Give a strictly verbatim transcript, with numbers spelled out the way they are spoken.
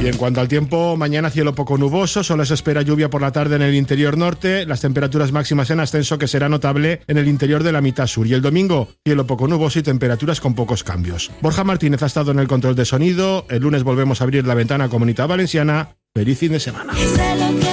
Y en cuanto al tiempo, mañana cielo poco nuboso, solo se espera lluvia por la tarde en el interior norte, las temperaturas máximas en ascenso que será notable en el interior de la mitad sur. Y el domingo, cielo poco nuboso y temperaturas con pocos cambios. Borja Martínez ha estado en el control de sonido, el lunes volvemos a abrir la ventana Comunidad Valenciana. Feliz fin de semana.